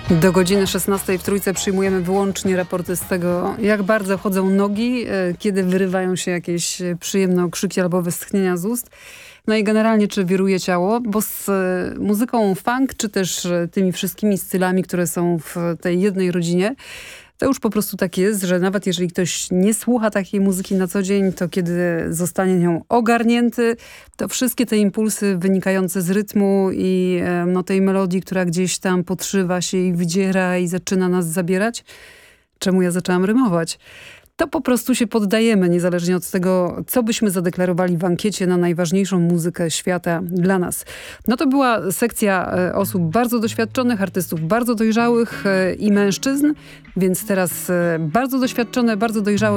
Do godziny 16 w Trójce przyjmujemy wyłącznie raporty z tego, jak bardzo chodzą nogi, kiedy wyrywają się jakieś przyjemne okrzyki albo westchnienia z ust. No i generalnie, czy wiruje ciało, bo z muzyką funk, czy też tymi wszystkimi stylami, które są w tej jednej rodzinie, to już po prostu tak jest, że nawet jeżeli ktoś nie słucha takiej muzyki na co dzień, to kiedy zostanie nią ogarnięty, to wszystkie te impulsy wynikające z rytmu i tej melodii, która gdzieś tam podszywa się i wydziera i zaczyna nas zabierać. Czemu ja zaczęłam rymować? To po prostu się poddajemy, niezależnie od tego, co byśmy zadeklarowali w ankiecie na najważniejszą muzykę świata dla nas. No to była sekcja osób bardzo doświadczonych, artystów bardzo dojrzałych i mężczyzn, więc teraz bardzo doświadczone, bardzo dojrzałe